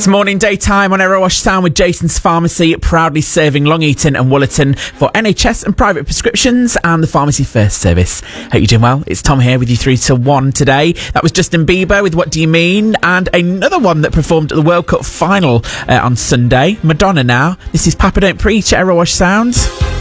It's morning daytime on Aerowash Sound with Jason's Pharmacy, proudly serving Long Eaton and Woolerton for NHS and private prescriptions and the Pharmacy First service. Hope you're doing well. It's Tom here with you 3 to 1 today. That was Justin Bieber with What Do You Mean? And another one that performed at the World Cup final on Sunday. Madonna now. This is Papa Don't Preach at Aerowash Sound.